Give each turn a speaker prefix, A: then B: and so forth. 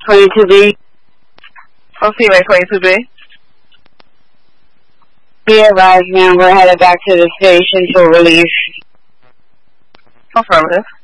A: 22B.
B: female 22B.
A: Be advised, ma'am, we're headed back to the station for relief.
B: Affirmative.